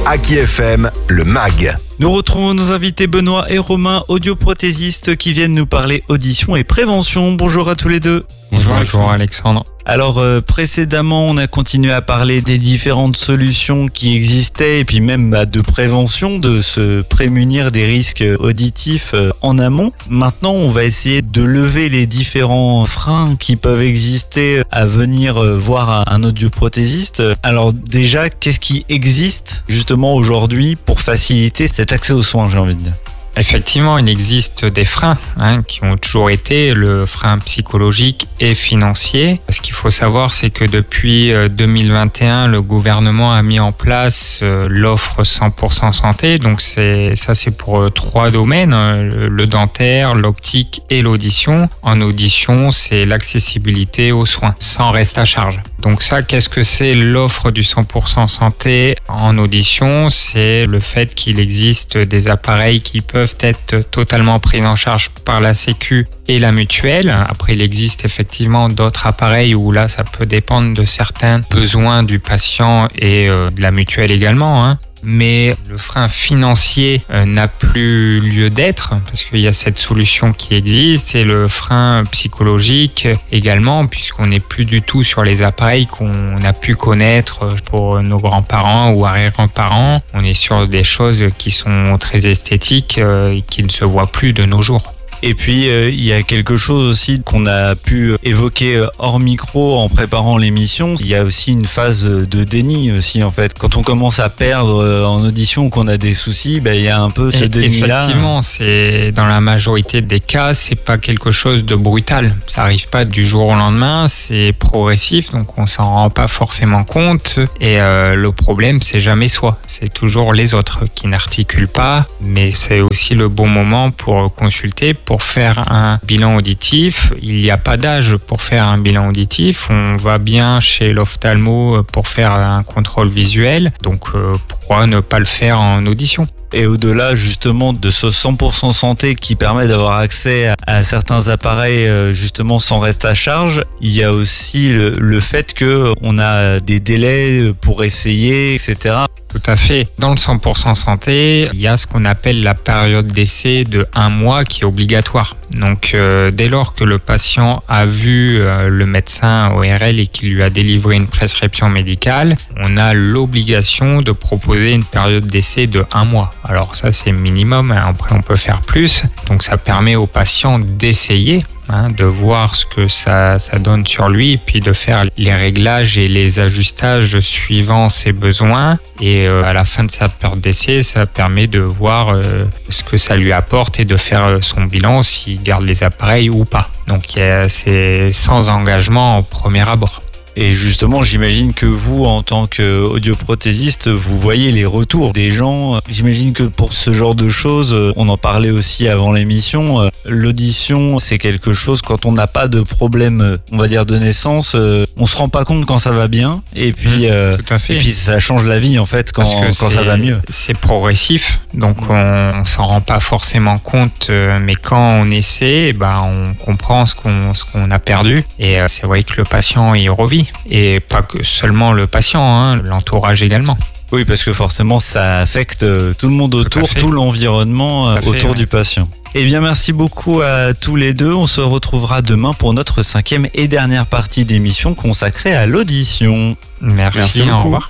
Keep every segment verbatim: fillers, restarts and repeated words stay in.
Aki F M, le M A G. Nous retrouvons nos invités Benoît et Romain, audioprothésistes, qui viennent nous parler audition et prévention. Bonjour à tous les deux. Bonjour, Bonjour Alexandre. Alors euh, précédemment, on a continué à parler des différentes solutions qui existaient et puis même bah, de prévention, de se prémunir des risques auditifs euh, en amont. Maintenant, on va essayer de lever les différents freins qui peuvent exister à venir euh, voir un, un audioprothésiste. Alors déjà, qu'est-ce qui existe justement aujourd'hui pour faciliter cet accès aux soins, j'ai envie de dire? Effectivement, il existe des freins hein, qui ont toujours été le frein psychologique et financier. Ce qu'il faut savoir, c'est que depuis deux mille vingt et un, le gouvernement a mis en place l'offre cent pour cent santé. Donc c'est ça, c'est pour trois domaines, le dentaire, l'optique et l'audition. En audition, c'est l'accessibilité aux soins, sans reste à charge. Donc ça, qu'est-ce que c'est l'offre du cent pour cent santé en audition? C'est le fait qu'il existe des appareils qui peuvent être totalement pris en charge par la Sécu et la mutuelle. Après, il existe effectivement d'autres appareils où là, ça peut dépendre de certains besoins du patient et euh, de la mutuelle également, hein. Mais le frein financier euh, n'a plus lieu d'être parce qu'il y a cette solution qui existe, et le frein psychologique également, puisqu'on n'est plus du tout sur les appareils qu'on a pu connaître pour nos grands-parents ou arrière-grands-parents. On est sur des choses qui sont très esthétiques euh, et qui ne se voient plus de nos jours. Et puis, euh, il y a quelque chose aussi qu'on a pu évoquer hors micro en préparant l'émission. Il y a aussi une phase de déni aussi, en fait. Quand on commence à perdre en audition, qu'on a des soucis, ben, il y a un peu ce déni-là. Effectivement, c'est, dans la majorité des cas, c'est pas quelque chose de brutal. Ça arrive pas du jour au lendemain, c'est progressif, donc on s'en rend pas forcément compte. Et euh, le problème, c'est jamais soi. C'est toujours les autres qui n'articulent pas. Mais c'est aussi le bon moment pour consulter, pour Pour faire un bilan auditif. Il n'y a pas d'âge pour faire un bilan auditif. On va bien chez l'ophtalmo pour faire un contrôle visuel. Donc euh, pourquoi ne pas le faire en audition ? Et au-delà justement de ce cent pour cent santé qui permet d'avoir accès à, à certains appareils justement sans reste à charge, il y a aussi le, le fait qu'on a des délais pour essayer, et cetera. Tout à fait. Dans le cent pour cent santé, il y a ce qu'on appelle la période d'essai de un mois qui est obligatoire. Donc euh, dès lors que le patient a vu euh, le médecin O R L et qu'il lui a délivré une prescription médicale, on a l'obligation de proposer une période d'essai de un mois. Alors ça, c'est minimum, après on peut faire plus. Donc ça permet au patient d'essayer, hein, de voir ce que ça, ça donne sur lui, et puis de faire les réglages et les ajustages suivant ses besoins. Et euh, à la fin de cette période d'essai, ça permet de voir euh, ce que ça lui apporte et de faire son bilan s'il garde les appareils ou pas. Donc c'est sans engagement au premier abord. Et justement, j'imagine que vous, en tant qu'audioprothésiste, vous voyez les retours des gens. J'imagine que pour ce genre de choses, on en parlait aussi avant l'émission, l'audition, c'est quelque chose, quand on n'a pas de problème, on va dire, de naissance, on se rend pas compte quand ça va bien. Et puis, mmh, tout à fait. Et puis ça change la vie, en fait, quand, quand ça va mieux. C'est progressif, donc on, on s'en rend pas forcément compte, mais quand on essaie, bah, on comprend ce qu'on, ce qu'on a perdu. Et c'est vrai que le patient, il revit. Et pas que seulement le patient, hein, l'entourage également. Oui, parce que forcément, ça affecte tout le monde autour, tout, tout l'environnement tout autour fait, du ouais. patient. Eh bien, merci beaucoup à tous les deux. On se retrouvera demain pour notre cinquième et dernière partie d'émission consacrée à l'audition. Merci, merci au revoir.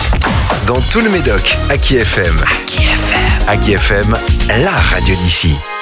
Dans tout le Médoc, Aki F M. Aki F M. Aki F M, la radio d'ici.